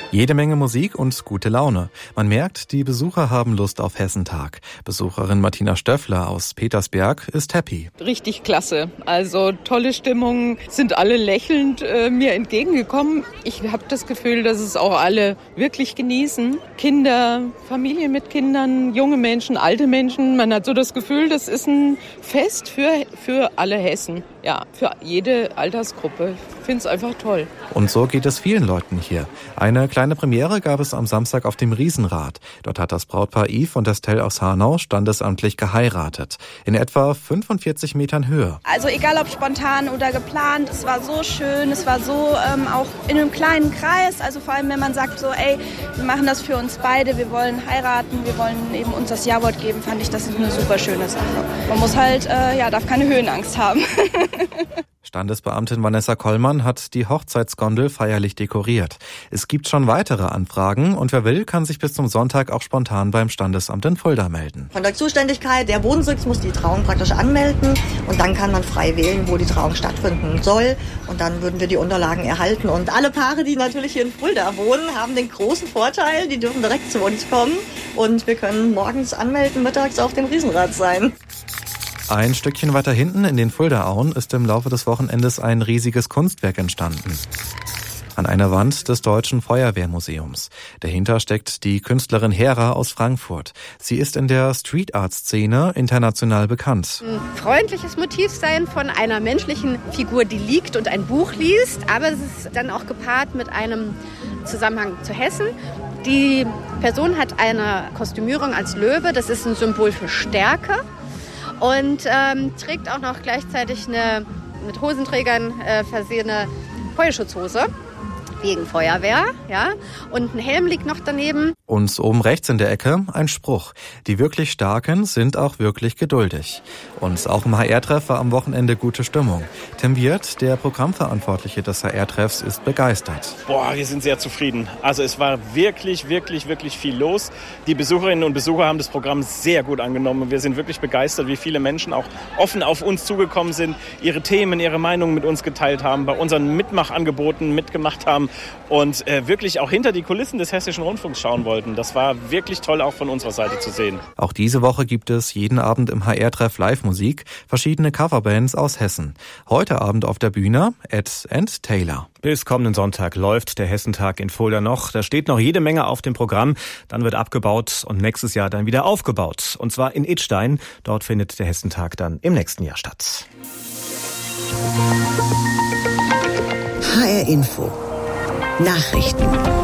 Jede Menge Musik und gute Laune. Man merkt, die Besucher haben Lust auf Hessentag. Besucherin Martina Stöffler aus Petersberg ist happy. Richtig klasse. Also tolle Stimmung, sind alle lächelnd mir entgegengekommen. Ich habe das Gefühl, dass es auch alle wirklich genießen. Kinder, Familien mit Kindern, junge Menschen, alte Menschen. Man hat so das Gefühl, das ist ein Fest für alle Hessen. Ja, für jede Altersgruppe. Ich finde es einfach toll. Und so geht es vielen Leuten hier. Eine kleine Premiere gab es am Samstag auf dem Riesenrad. Dort hat das Brautpaar Yves und Estelle aus Hanau standesamtlich geheiratet. In etwa 45 Metern Höhe. Also egal ob spontan oder geplant, es war so schön, es war so auch in einem kleinen Kreis. Also vor allem, wenn man sagt so, ey, wir machen das für uns beide, wir wollen heiraten, wir wollen eben uns das Ja-Wort geben, fand ich, das ist eine super schöne Sache. Man muss halt, darf keine Höhenangst haben. Standesbeamtin Vanessa Kollmann hat die Hochzeitsgondel feierlich dekoriert. Es gibt schon weitere Anfragen und wer will, kann sich bis zum Sonntag auch spontan beim Standesamt in Fulda melden. Von der Zuständigkeit der Bodensitz muss die Trauung praktisch anmelden und dann kann man frei wählen, wo die Trauung stattfinden soll. Und dann würden wir die Unterlagen erhalten. Und alle Paare, die natürlich hier in Fulda wohnen, haben den großen Vorteil, die dürfen direkt zu uns kommen und wir können morgens anmelden, mittags auf dem Riesenrad sein. Ein Stückchen weiter hinten in den Fuldaauen ist im Laufe des Wochenendes ein riesiges Kunstwerk entstanden. An einer Wand des Deutschen Feuerwehrmuseums. Dahinter steckt die Künstlerin Hera aus Frankfurt. Sie ist in der Street-Art-Szene international bekannt. Ein freundliches Motivsein von einer menschlichen Figur, die liegt und ein Buch liest. Aber es ist dann auch gepaart mit einem Zusammenhang zu Hessen. Die Person hat eine Kostümierung als Löwe. Das ist ein Symbol für Stärke. Und trägt auch noch gleichzeitig eine mit Hosenträgern versehene Feuerschutzhose wegen Feuerwehr, ja. Und ein Helm liegt noch daneben. Und oben rechts in der Ecke ein Spruch. Die wirklich Starken sind auch wirklich geduldig. Und auch im HR-Treff war am Wochenende gute Stimmung. Tim Wirth, der Programmverantwortliche des HR-Treffs, ist begeistert. Wir sind sehr zufrieden. Also es war wirklich viel los. Die Besucherinnen und Besucher haben das Programm sehr gut angenommen. Wir sind wirklich begeistert, wie viele Menschen auch offen auf uns zugekommen sind, ihre Themen, ihre Meinungen mit uns geteilt haben, bei unseren Mitmachangeboten mitgemacht haben und wirklich auch hinter die Kulissen des Hessischen Rundfunks schauen wollten. Das war wirklich toll, auch von unserer Seite zu sehen. Auch diese Woche gibt es jeden Abend im HR-Treff Live-Musik, verschiedene Coverbands aus Hessen. Heute Abend auf der Bühne Ed and Taylor. Bis kommenden Sonntag läuft der Hessentag in Fulda noch. Da steht noch jede Menge auf dem Programm. Dann wird abgebaut und nächstes Jahr dann wieder aufgebaut. Und zwar in Idstein. Dort findet der Hessentag dann im nächsten Jahr statt. HR Info. Nachrichten.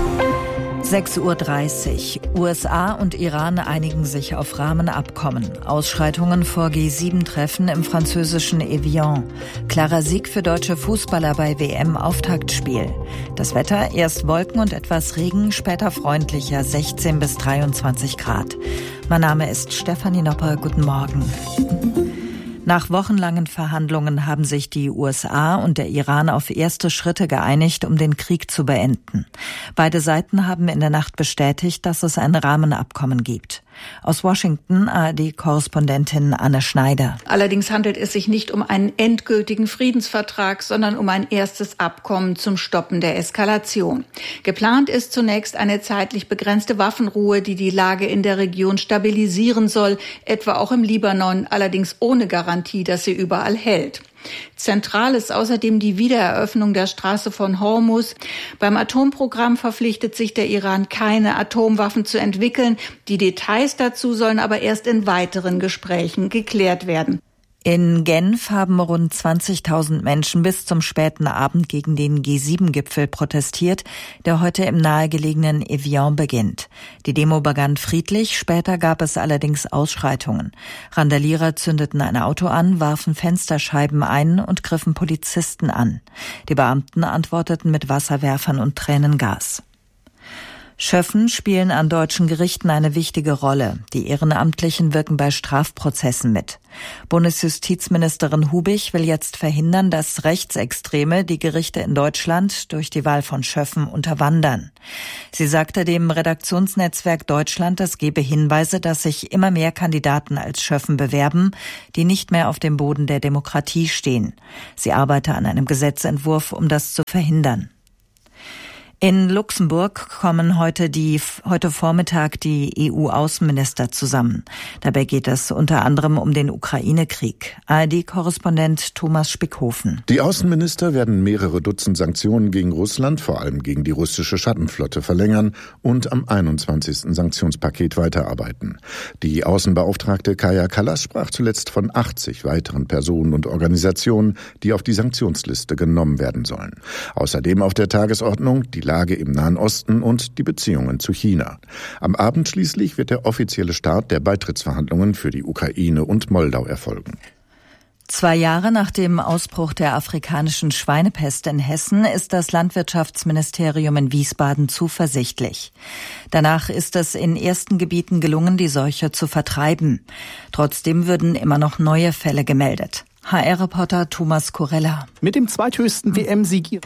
6:30 Uhr. USA und Iran einigen sich auf Rahmenabkommen. Ausschreitungen vor G7-Treffen im französischen Evian. Klarer Sieg für deutsche Fußballer bei WM-Auftaktspiel. Das Wetter, erst Wolken und etwas Regen, später freundlicher, 16 bis 23 Grad. Mein Name ist Stefanie Nopper. Guten Morgen. Nach wochenlangen Verhandlungen haben sich die USA und der Iran auf erste Schritte geeinigt, um den Krieg zu beenden. Beide Seiten haben in der Nacht bestätigt, dass es ein Rahmenabkommen gibt. Aus Washington ARD-Korrespondentin Anne Schneider. Allerdings handelt es sich nicht um einen endgültigen Friedensvertrag, sondern um ein erstes Abkommen zum Stoppen der Eskalation. Geplant ist zunächst eine zeitlich begrenzte Waffenruhe, die die Lage in der Region stabilisieren soll, etwa auch im Libanon, allerdings ohne Garantie, dass sie überall hält. Zentral ist außerdem die Wiedereröffnung der Straße von Hormuz. Beim Atomprogramm verpflichtet sich der Iran, keine Atomwaffen zu entwickeln. Die Details dazu sollen aber erst in weiteren Gesprächen geklärt werden. In Genf haben rund 20.000 Menschen bis zum späten Abend gegen den G7-Gipfel protestiert, der heute im nahegelegenen Evian beginnt. Die Demo begann friedlich, später gab es allerdings Ausschreitungen. Randalierer zündeten ein Auto an, warfen Fensterscheiben ein und griffen Polizisten an. Die Beamten antworteten mit Wasserwerfern und Tränengas. Schöffen spielen an deutschen Gerichten eine wichtige Rolle. Die Ehrenamtlichen wirken bei Strafprozessen mit. Bundesjustizministerin Hubig will jetzt verhindern, dass Rechtsextreme die Gerichte in Deutschland durch die Wahl von Schöffen unterwandern. Sie sagte dem Redaktionsnetzwerk Deutschland, es gebe Hinweise, dass sich immer mehr Kandidaten als Schöffen bewerben, die nicht mehr auf dem Boden der Demokratie stehen. Sie arbeite an einem Gesetzentwurf, um das zu verhindern. In Luxemburg kommen heute Vormittag die EU-Außenminister zusammen. Dabei geht es unter anderem um den Ukraine-Krieg. ARD-Korrespondent Thomas Spickhofen. Die Außenminister werden mehrere Dutzend Sanktionen gegen Russland, vor allem gegen die russische Schattenflotte, verlängern und am 21. Sanktionspaket weiterarbeiten. Die Außenbeauftragte Kaja Kallas sprach zuletzt von 80 weiteren Personen und Organisationen, die auf die Sanktionsliste genommen werden sollen. Außerdem auf der Tagesordnung die Lage im Nahen Osten und die Beziehungen zu China. Am Abend schließlich wird der offizielle Start der Beitrittsverhandlungen für die Ukraine und Moldau erfolgen. 2 Jahre nach dem Ausbruch der afrikanischen Schweinepest in Hessen ist das Landwirtschaftsministerium in Wiesbaden zuversichtlich. Danach ist es in ersten Gebieten gelungen, die Seuche zu vertreiben. Trotzdem würden immer noch neue Fälle gemeldet. HR-Reporter Thomas Kurella. Mit dem zweithöchsten WM-Sieg.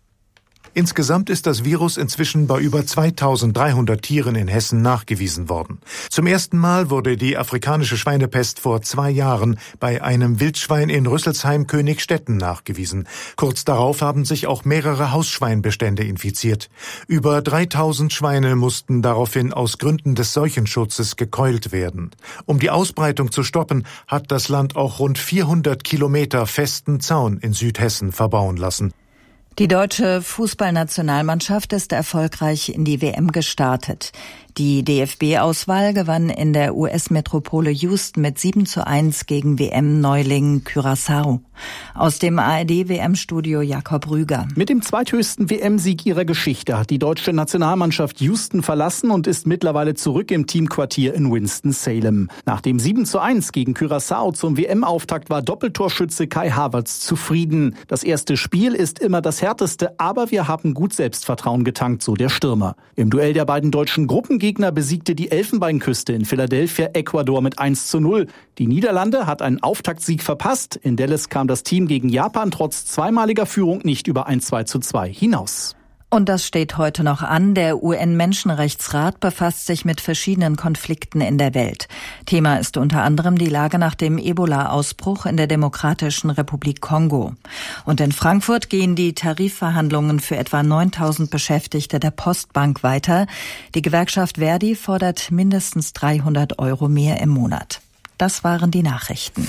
Insgesamt ist das Virus inzwischen bei über 2300 Tieren in Hessen nachgewiesen worden. Zum ersten Mal wurde die afrikanische Schweinepest vor 2 Jahren bei einem Wildschwein in Rüsselsheim-Königstetten nachgewiesen. Kurz darauf haben sich auch mehrere Hausschweinbestände infiziert. Über 3000 Schweine mussten daraufhin aus Gründen des Seuchenschutzes gekeult werden. Um die Ausbreitung zu stoppen, hat das Land auch rund 400 Kilometer festen Zaun in Südhessen verbauen lassen. Die deutsche Fußballnationalmannschaft ist erfolgreich in die WM gestartet. Die DFB-Auswahl gewann in der US-Metropole Houston mit 7:1 gegen WM-Neuling Curaçao. Aus dem ARD-WM-Studio Jakob Rüger. Mit dem zweithöchsten WM-Sieg ihrer Geschichte hat die deutsche Nationalmannschaft Houston verlassen und ist mittlerweile zurück im Teamquartier in Winston-Salem. Nach dem 7:1 gegen Curaçao zum WM-Auftakt war Doppeltorschütze Kai Havertz zufrieden. Das erste Spiel ist immer das härteste, aber wir haben gut Selbstvertrauen getankt, so der Stürmer. Im Duell der beiden deutschen Gruppengegner besiegte die Elfenbeinküste in Philadelphia Ecuador mit 1:0. Die Niederlande hat einen Auftaktsieg verpasst. In Dallas kam das Team gegen Japan trotz zweimaliger Führung nicht über ein 2:2 hinaus. Und das steht heute noch an. Der UN-Menschenrechtsrat befasst sich mit verschiedenen Konflikten in der Welt. Thema ist unter anderem die Lage nach dem Ebola-Ausbruch in der Demokratischen Republik Kongo. Und in Frankfurt gehen die Tarifverhandlungen für etwa 9000 Beschäftigte der Postbank weiter. Die Gewerkschaft Verdi fordert mindestens 300 € mehr im Monat. Das waren die Nachrichten.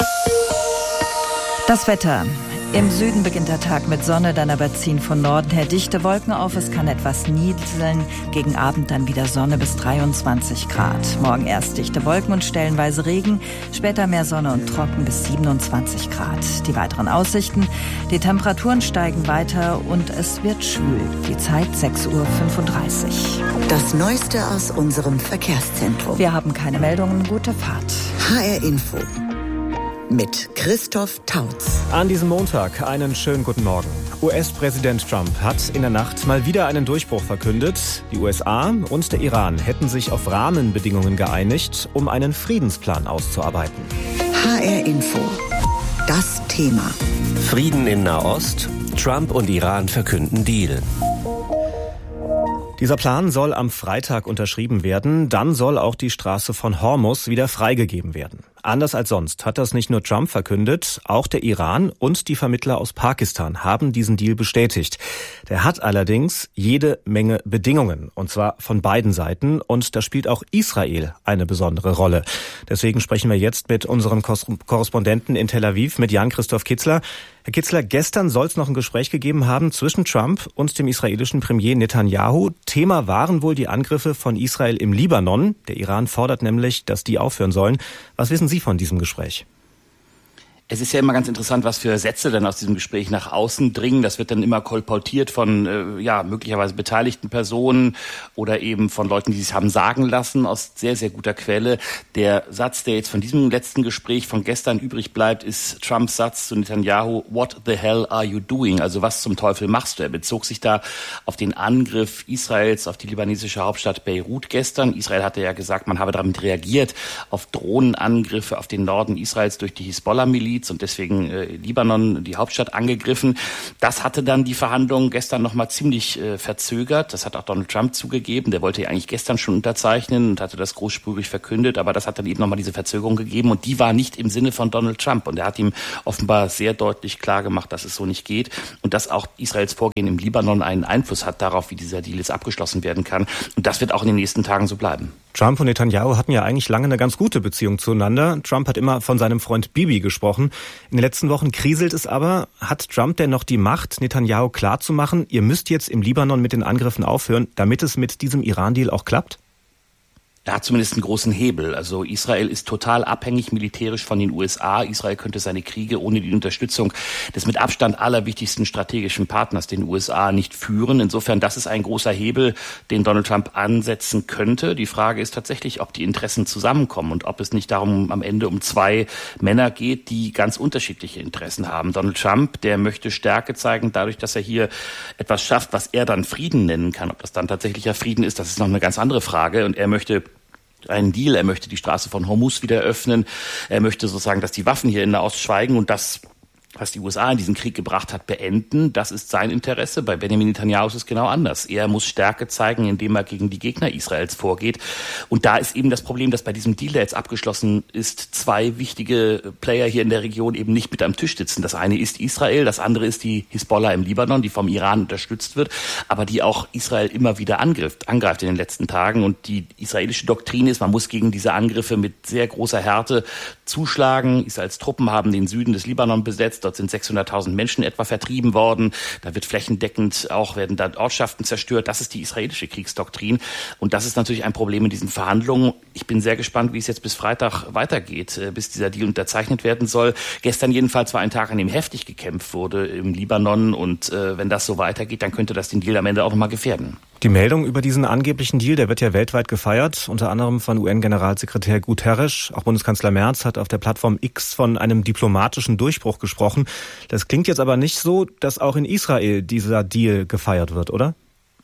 Das Wetter. Im Süden beginnt der Tag mit Sonne, dann aber ziehen von Norden her dichte Wolken auf. Es kann etwas nieseln. Gegen Abend dann wieder Sonne bis 23 Grad. Morgen erst dichte Wolken und stellenweise Regen. Später mehr Sonne und trocken bis 27 Grad. Die weiteren Aussichten. Die Temperaturen steigen weiter und es wird schwül. Die Zeit 6:35 Uhr. Das Neueste aus unserem Verkehrszentrum. Wir haben keine Meldungen. Gute Fahrt. HR Info. Mit Christoph Tautz. An diesem Montag einen schönen guten Morgen. US-Präsident Trump hat in der Nacht mal wieder einen Durchbruch verkündet. Die USA und der Iran hätten sich auf Rahmenbedingungen geeinigt, um einen Friedensplan auszuarbeiten. HR Info. Das Thema. Frieden in Nahost. Trump und Iran verkünden Deal. Dieser Plan soll am Freitag unterschrieben werden. Dann soll auch die Straße von Hormuz wieder freigegeben werden. Anders als sonst hat das nicht nur Trump verkündet, auch der Iran und die Vermittler aus Pakistan haben diesen Deal bestätigt. Der hat allerdings jede Menge Bedingungen, und zwar von beiden Seiten, und da spielt auch Israel eine besondere Rolle. Deswegen sprechen wir jetzt mit unserem Korrespondenten in Tel Aviv, mit Jan-Christoph Kitzler. Herr Kitzler, gestern soll es noch ein Gespräch gegeben haben zwischen Trump und dem israelischen Premier Netanyahu. Thema waren wohl die Angriffe von Israel im Libanon. Der Iran fordert nämlich, dass die aufhören sollen. Was wissen Sie von diesem Gespräch? Es ist ja immer ganz interessant, was für Sätze dann aus diesem Gespräch nach außen dringen. Das wird dann immer kolportiert von möglicherweise beteiligten Personen oder eben von Leuten, die sich haben sagen lassen aus sehr, sehr guter Quelle. Der Satz, der jetzt von diesem letzten Gespräch von gestern übrig bleibt, ist Trumps Satz zu Netanyahu: What the hell are you doing? Also was zum Teufel machst du? Er bezog sich da auf den Angriff Israels auf die libanesische Hauptstadt Beirut gestern. Israel hatte ja gesagt, man habe damit reagiert auf Drohnenangriffe auf den Norden Israels durch die Hisbollah-Miliz. Kiez und deswegen Libanon, die Hauptstadt, angegriffen. Das hatte dann die Verhandlungen gestern nochmal ziemlich verzögert. Das hat auch Donald Trump zugegeben. Der wollte ja eigentlich gestern schon unterzeichnen und hatte das großspurig verkündet, aber das hat dann eben nochmal diese Verzögerung gegeben und die war nicht im Sinne von Donald Trump und er hat ihm offenbar sehr deutlich klar gemacht, dass es so nicht geht und dass auch Israels Vorgehen im Libanon einen Einfluss hat darauf, wie dieser Deal jetzt abgeschlossen werden kann und das wird auch in den nächsten Tagen so bleiben. Trump und Netanyahu hatten ja eigentlich lange eine ganz gute Beziehung zueinander. Trump hat immer von seinem Freund Bibi gesprochen. In den letzten Wochen kriselt es aber. Hat Trump denn noch die Macht, Netanyahu klarzumachen, ihr müsst jetzt im Libanon mit den Angriffen aufhören, damit es mit diesem Iran-Deal auch klappt? Er hat zumindest einen großen Hebel. Also Israel ist total abhängig militärisch von den USA. Israel könnte seine Kriege ohne die Unterstützung des mit Abstand allerwichtigsten strategischen Partners, den USA, nicht führen. Insofern, das ist ein großer Hebel, den Donald Trump ansetzen könnte. Die Frage ist tatsächlich, ob die Interessen zusammenkommen und ob es nicht darum am Ende um zwei Männer geht, die ganz unterschiedliche Interessen haben. Donald Trump, der möchte Stärke zeigen, dadurch, dass er hier etwas schafft, was er dann Frieden nennen kann. Ob das dann tatsächlicher Frieden ist, das ist noch eine ganz andere Frage. Und er möchte einen Deal, er möchte die Straße von Hormuz wieder öffnen, er möchte sozusagen, dass die Waffen hier in Nahost schweigen und das, was die USA in diesen Krieg gebracht hat, beenden. Das ist sein Interesse. Bei Benjamin Netanyahu ist es genau anders. Er muss Stärke zeigen, indem er gegen die Gegner Israels vorgeht. Und da ist eben das Problem, dass bei diesem Deal, der jetzt abgeschlossen ist, zwei wichtige Player hier in der Region eben nicht mit am Tisch sitzen. Das eine ist Israel, das andere ist die Hisbollah im Libanon, die vom Iran unterstützt wird, aber die auch Israel immer wieder angreift in den letzten Tagen. Und die israelische Doktrin ist, man muss gegen diese Angriffe mit sehr großer Härte zuschlagen. Israels Truppen haben den Süden des Libanon besetzt. Dort sind 600.000 Menschen etwa vertrieben worden. Da wird flächendeckend werden da Ortschaften zerstört. Das ist die israelische Kriegsdoktrin. Und das ist natürlich ein Problem in diesen Verhandlungen. Ich bin sehr gespannt, wie es jetzt bis Freitag weitergeht, bis dieser Deal unterzeichnet werden soll. Gestern jedenfalls war ein Tag, an dem heftig gekämpft wurde im Libanon. Und wenn das so weitergeht, dann könnte das den Deal am Ende auch nochmal gefährden. Die Meldung über diesen angeblichen Deal, der wird ja weltweit gefeiert, unter anderem von UN-Generalsekretär Guterres. Auch Bundeskanzler Merz hat auf der Plattform X von einem diplomatischen Durchbruch gesprochen. Das klingt jetzt aber nicht so, dass auch in Israel dieser Deal gefeiert wird, oder?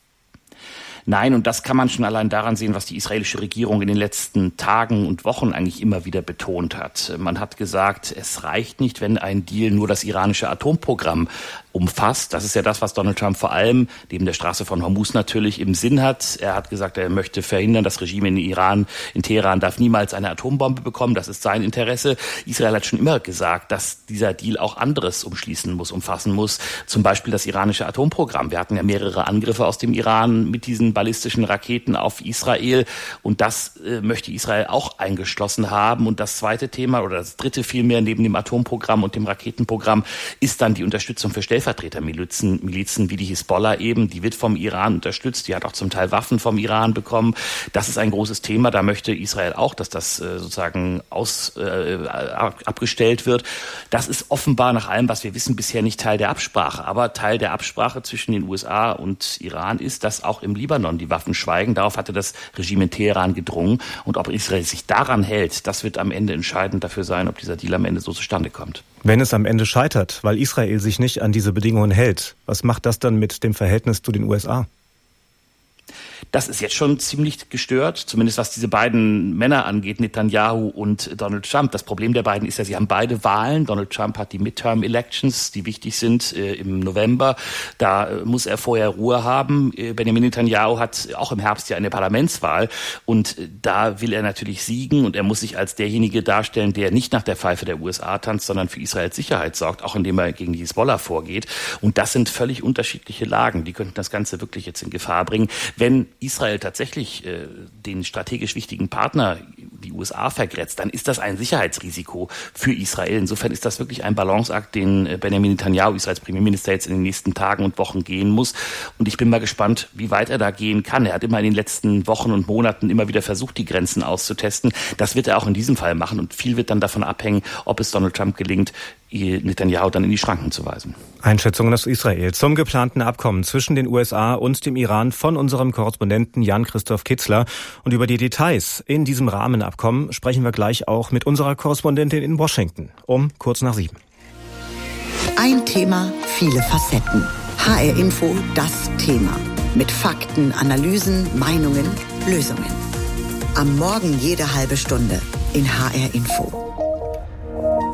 Nein, und das kann man schon allein daran sehen, was die israelische Regierung in den letzten Tagen und Wochen eigentlich immer wieder betont hat. Man hat gesagt, es reicht nicht, wenn ein Deal nur das iranische Atomprogramm umfasst. Das ist ja das, was Donald Trump vor allem neben der Straße von Hormuz natürlich im Sinn hat. Er hat gesagt, er möchte verhindern, das Regime in Teheran darf niemals eine Atombombe bekommen. Das ist sein Interesse. Israel hat schon immer gesagt, dass dieser Deal auch anderes umfassen muss. Zum Beispiel das iranische Atomprogramm. Wir hatten ja mehrere Angriffe aus dem Iran mit diesen ballistischen Raketen auf Israel. Und das möchte Israel auch eingeschlossen haben. Und das zweite Thema oder das dritte vielmehr neben dem Atomprogramm und dem Raketenprogramm ist dann die Unterstützung für Stellvertretermilizen wie die Hisbollah eben, die wird vom Iran unterstützt, die hat auch zum Teil Waffen vom Iran bekommen. Das ist ein großes Thema, da möchte Israel auch, dass das sozusagen abgestellt wird. Das ist offenbar nach allem, was wir wissen, bisher nicht Teil der Absprache. Aber Teil der Absprache zwischen den USA und Iran ist, dass auch im Libanon die Waffen schweigen. Darauf hatte das Regime in Teheran gedrungen. Und ob Israel sich daran hält, das wird am Ende entscheidend dafür sein, ob dieser Deal am Ende so zustande kommt. Wenn es am Ende scheitert, weil Israel sich nicht an diese Bedingungen hält, was macht das dann mit dem Verhältnis zu den USA? Das ist jetzt schon ziemlich gestört, zumindest was diese beiden Männer angeht, Netanyahu und Donald Trump. Das Problem der beiden ist ja, sie haben beide Wahlen. Donald Trump hat die Midterm-Elections, die wichtig sind, im November. Da muss er vorher Ruhe haben. Benjamin Netanyahu hat auch im Herbst ja eine Parlamentswahl und da will er natürlich siegen und er muss sich als derjenige darstellen, der nicht nach der Pfeife der USA tanzt, sondern für Israels Sicherheit sorgt, auch indem er gegen die Hisbollah vorgeht. Und das sind völlig unterschiedliche Lagen. Die könnten das Ganze wirklich jetzt in Gefahr bringen, wenn Israel tatsächlich den strategisch wichtigen Partner, die USA, vergrätzt, dann ist das ein Sicherheitsrisiko für Israel. Insofern ist das wirklich ein Balanceakt, den Benjamin Netanyahu, Israels Premierminister, jetzt in den nächsten Tagen und Wochen gehen muss. Und ich bin mal gespannt, wie weit er da gehen kann. Er hat immer in den letzten Wochen und Monaten immer wieder versucht, die Grenzen auszutesten. Das wird er auch in diesem Fall machen. Und viel wird dann davon abhängen, ob es Donald Trump gelingt, Netanyahu dann in die Schranken zu weisen. Einschätzungen aus Israel zum geplanten Abkommen zwischen den USA und dem Iran von unserem Korrespondenten Jan-Christoph Kitzler. Und über die Details in diesem Rahmenabkommen sprechen wir gleich auch mit unserer Korrespondentin in Washington um kurz nach 7. Ein Thema, viele Facetten. HR Info, das Thema. Mit Fakten, Analysen, Meinungen, Lösungen. Am Morgen jede halbe Stunde in HR Info.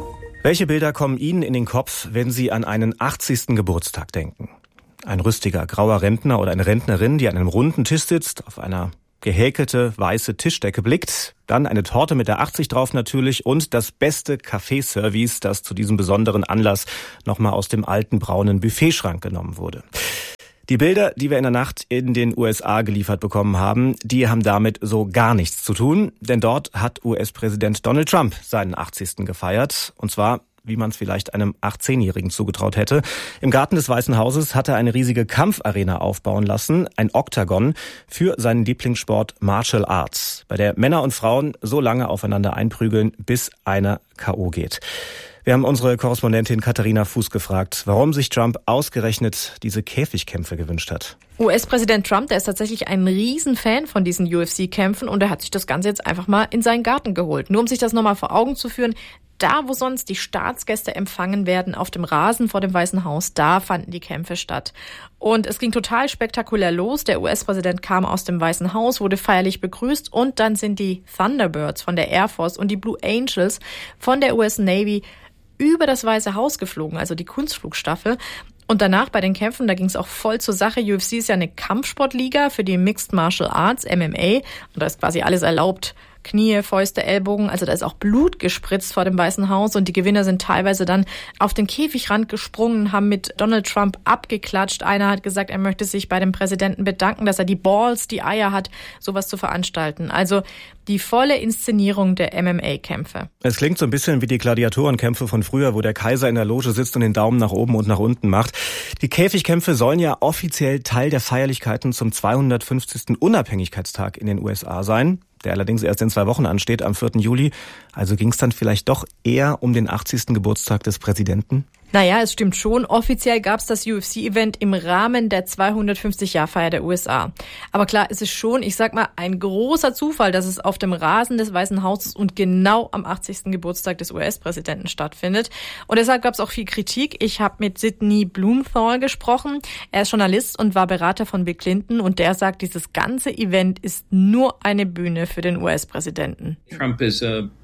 Welche Bilder kommen Ihnen in den Kopf, wenn Sie an einen 80. Geburtstag denken? Ein rüstiger grauer Rentner oder eine Rentnerin, die an einem runden Tisch sitzt, auf einer gehäkelte weiße Tischdecke blickt, dann eine Torte mit der 80 drauf natürlich und das beste Kaffeeservice, das zu diesem besonderen Anlass nochmal aus dem alten braunen Buffetschrank genommen wurde. Die Bilder, die wir in der Nacht in den USA geliefert bekommen haben, die haben damit so gar nichts zu tun, denn dort hat US-Präsident Donald Trump seinen 80. gefeiert, und zwar wie man es vielleicht einem 18-Jährigen zugetraut hätte. Im Garten des Weißen Hauses hat er eine riesige Kampfarena aufbauen lassen, ein Oktagon, für seinen Lieblingssport Martial Arts, bei der Männer und Frauen so lange aufeinander einprügeln, bis einer K.O. geht. Wir haben unsere Korrespondentin Katharina Fuß gefragt, warum sich Trump ausgerechnet diese Käfigkämpfe gewünscht hat. US-Präsident Trump, der ist tatsächlich ein Riesenfan von diesen UFC-Kämpfen und er hat sich das Ganze jetzt einfach mal in seinen Garten geholt. Nur um sich das nochmal vor Augen zu führen, da, wo sonst die Staatsgäste empfangen werden, auf dem Rasen vor dem Weißen Haus, da fanden die Kämpfe statt. Und es ging total spektakulär los. Der US-Präsident kam aus dem Weißen Haus, wurde feierlich begrüßt und dann sind die Thunderbirds von der Air Force und die Blue Angels von der US Navy über das Weiße Haus geflogen, also die Kunstflugstaffel. Und danach bei den Kämpfen, da ging es auch voll zur Sache. UFC ist ja eine Kampfsportliga für die Mixed Martial Arts, MMA. Und da ist quasi alles erlaubt. Knie, Fäuste, Ellbogen, also da ist auch Blut gespritzt vor dem Weißen Haus und die Gewinner sind teilweise dann auf den Käfigrand gesprungen, haben mit Donald Trump abgeklatscht. Einer hat gesagt, er möchte sich bei dem Präsidenten bedanken, dass er die Balls, die Eier hat, sowas zu veranstalten. Also die volle Inszenierung der MMA-Kämpfe. Es klingt so ein bisschen wie die Gladiatorenkämpfe von früher, wo der Kaiser in der Loge sitzt und den Daumen nach oben und nach unten macht. Die Käfigkämpfe sollen ja offiziell Teil der Feierlichkeiten zum 250. Unabhängigkeitstag in den USA sein, der allerdings erst in 2 Wochen ansteht, am 4. Juli. Also ging es dann vielleicht doch eher um den 80. Geburtstag des Präsidenten? Naja, es stimmt schon. Offiziell gab es das UFC-Event im Rahmen der 250-Jahr-Feier der USA. Aber klar, es ist schon, ich sag mal, ein großer Zufall, dass es auf dem Rasen des Weißen Hauses und genau am 80. Geburtstag des US-Präsidenten stattfindet. Und deshalb gab es auch viel Kritik. Ich habe mit Sidney Blumenthal gesprochen. Er ist Journalist und war Berater von Bill Clinton. Und der sagt, dieses ganze Event ist nur eine Bühne für den US-Präsidenten. Trump ist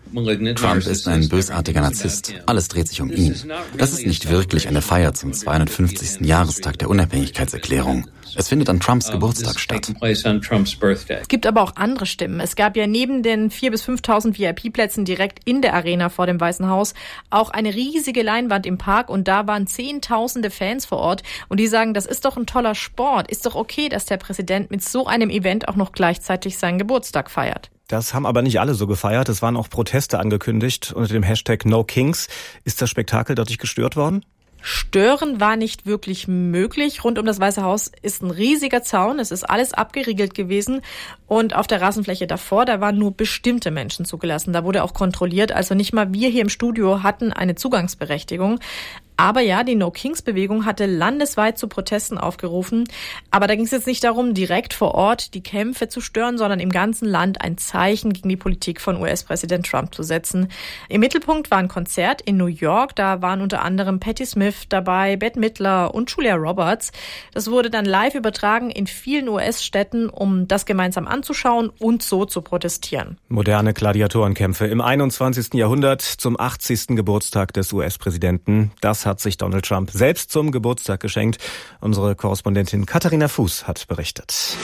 ein bösartiger Narzisst. Alles dreht sich um ihn. Das ist nicht wirklich eine Feier zum 250. Jahrestag der Unabhängigkeitserklärung. Es findet an Trumps Geburtstag statt. Es gibt aber auch andere Stimmen. Es gab ja neben den 4.000 bis 5.000 VIP-Plätzen direkt in der Arena vor dem Weißen Haus auch eine riesige Leinwand im Park und da waren Zehntausende Fans vor Ort und die sagen, das ist doch ein toller Sport. Ist doch okay, dass der Präsident mit so einem Event auch noch gleichzeitig seinen Geburtstag feiert. Das haben aber nicht alle so gefeiert. Es waren auch Proteste angekündigt unter dem Hashtag #NoKings. Ist das Spektakel dadurch gestört worden? Stören war nicht wirklich möglich. Rund um das Weiße Haus ist ein riesiger Zaun. Es ist alles abgeriegelt gewesen. Und auf der Rasenfläche davor, da waren nur bestimmte Menschen zugelassen. Da wurde auch kontrolliert. Also nicht mal wir hier im Studio hatten eine Zugangsberechtigung. Aber ja, die No-Kings-Bewegung hatte landesweit zu Protesten aufgerufen. Aber da ging es jetzt nicht darum, direkt vor Ort die Kämpfe zu stören, sondern im ganzen Land ein Zeichen gegen die Politik von US-Präsident Trump zu setzen. Im Mittelpunkt war ein Konzert in New York. Da waren unter anderem Patti Smith dabei, Bette Midler und Julia Roberts. Das wurde dann live übertragen in vielen US-Städten, um das gemeinsam anzuschauen und so zu protestieren. Moderne Gladiatorenkämpfe im 21. Jahrhundert zum 80. Geburtstag des US-Präsidenten. Das hat sich Donald Trump selbst zum Geburtstag geschenkt. Unsere Korrespondentin Katharina Fuß hat berichtet.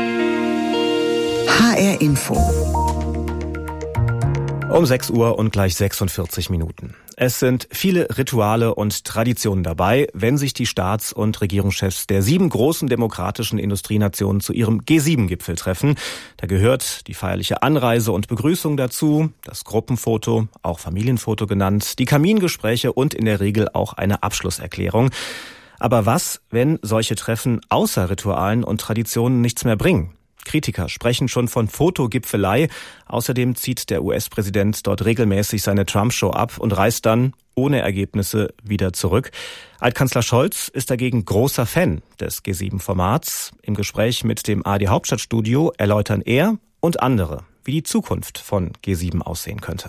HR Info. Um 6 Uhr und gleich 46 Minuten. Es sind viele Rituale und Traditionen dabei, wenn sich die Staats- und Regierungschefs der 7 großen demokratischen Industrienationen zu ihrem G7-Gipfel treffen. Da gehört die feierliche Anreise und Begrüßung dazu, das Gruppenfoto, auch Familienfoto genannt, die Kamingespräche und in der Regel auch eine Abschlusserklärung. Aber was, wenn solche Treffen außer Ritualen und Traditionen nichts mehr bringen? Kritiker sprechen schon von Fotogipfelei. Außerdem zieht der US-Präsident dort regelmäßig seine Trump-Show ab und reist dann ohne Ergebnisse wieder zurück. Altkanzler Scholz ist dagegen großer Fan des G7-Formats. Im Gespräch mit dem ARD-Hauptstadtstudio erläutern er und andere, wie die Zukunft von G7 aussehen könnte.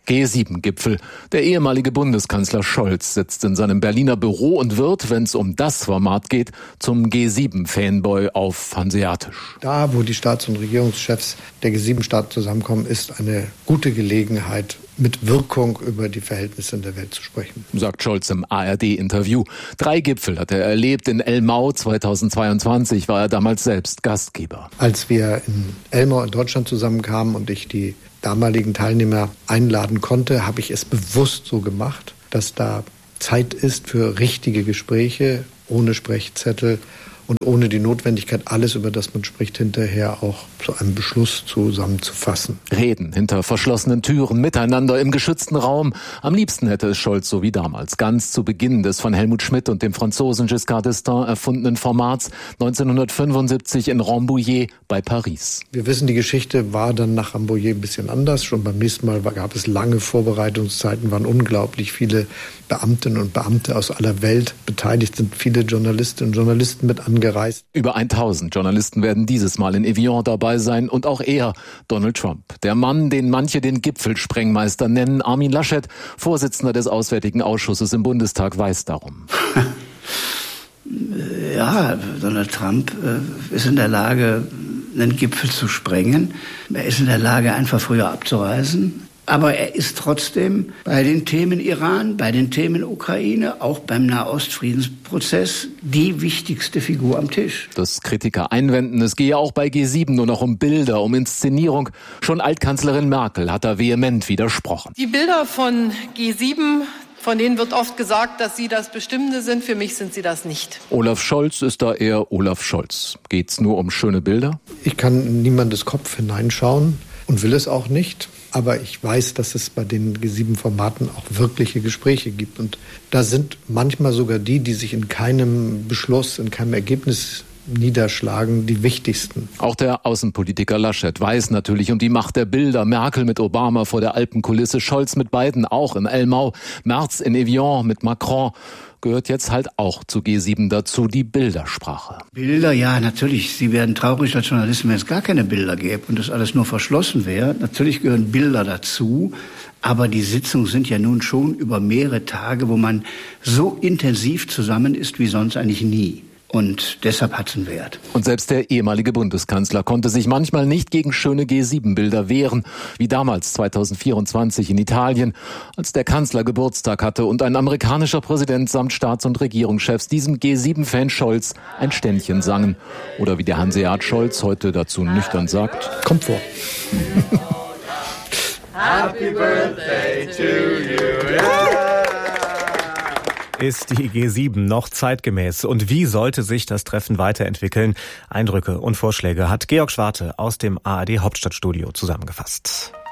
G7-Gipfel. Der ehemalige Bundeskanzler Scholz sitzt in seinem Berliner Büro und wird, wenn es um das Format geht, zum G7-Fanboy auf Hanseatisch. Da, wo die Staats- und Regierungschefs der G7-Staaten zusammenkommen, ist eine gute Gelegenheit, mit Wirkung über die Verhältnisse in der Welt zu sprechen. Sagt Scholz im ARD-Interview. 3 Gipfel hat er erlebt. In Elmau 2022 war er damals selbst Gastgeber. Als wir in Elmau in Deutschland zusammenkamen und ich die damaligen Teilnehmer einladen konnte, habe ich es bewusst so gemacht, dass da Zeit ist für richtige Gespräche, ohne Sprechzettel und ohne die Notwendigkeit, alles, über das man spricht, hinterher auch zu einem Beschluss zusammenzufassen. Reden hinter verschlossenen Türen, miteinander im geschützten Raum. Am liebsten hätte es Scholz so wie damals, ganz zu Beginn des von Helmut Schmidt und dem Franzosen Giscard d'Estaing erfundenen Formats 1975 in Rambouillet bei Paris. Wir wissen, die Geschichte war dann nach Rambouillet ein bisschen anders. Schon beim nächsten Mal gab es lange Vorbereitungszeiten, waren unglaublich viele Beamtinnen und Beamte aus aller Welt beteiligt, sind viele Journalistinnen und Journalisten mit angereist. Über 1000 Journalisten werden dieses Mal in Evian dabei sein und auch er, Donald Trump. Der Mann, den manche den Gipfelsprengmeister nennen, Armin Laschet, Vorsitzender des Auswärtigen Ausschusses im Bundestag, weiß darum. Ja, Donald Trump ist in der Lage, einen Gipfel zu sprengen. Er ist in der Lage, einfach früher abzureisen. Aber er ist trotzdem bei den Themen Iran, bei den Themen Ukraine, auch beim Nahostfriedensprozess die wichtigste Figur am Tisch. Dass Kritiker einwenden, es gehe auch bei G7 nur noch um Bilder, um Inszenierung. Schon Altkanzlerin Merkel hat da vehement widersprochen. Die Bilder von G7, von denen wird oft gesagt, dass sie das Bestimmende sind. Für mich sind sie das nicht. Olaf Scholz ist da eher Olaf Scholz. Geht's nur um schöne Bilder? Ich kann in niemandes Kopf hineinschauen und will es auch nicht. Aber ich weiß, dass es bei den G7-Formaten auch wirkliche Gespräche gibt. Und da sind manchmal sogar die sich in keinem Beschluss, in keinem Ergebnis niederschlagen, die wichtigsten. Auch der Außenpolitiker Laschet weiß natürlich um die Macht der Bilder. Merkel mit Obama vor der Alpenkulisse, Scholz mit Biden auch in Elmau, Merz in Evian mit Macron. Gehört jetzt halt auch zu G7 dazu, die Bildersprache. Bilder, ja, natürlich. Sie werden traurig als Journalisten, wenn es gar keine Bilder gäbe und das alles nur verschlossen wäre. Natürlich gehören Bilder dazu. Aber die Sitzungen sind ja nun schon über mehrere Tage, wo man so intensiv zusammen ist wie sonst eigentlich nie. Und deshalb hat es einen Wert. Und selbst der ehemalige Bundeskanzler konnte sich manchmal nicht gegen schöne G7-Bilder wehren, wie damals 2024 in Italien, als der Kanzler Geburtstag hatte und ein amerikanischer Präsident samt Staats- und Regierungschefs diesem G7-Fan Scholz ein Ständchen sangen. Oder wie der Hanseat Scholz heute dazu nüchtern sagt: Kommt vor. Happy Birthday to you. Yeah. Ist die G7 noch zeitgemäß? Und wie sollte sich das Treffen weiterentwickeln? Eindrücke und Vorschläge hat Georg Schwarte aus dem ARD Hauptstadtstudio zusammengefasst.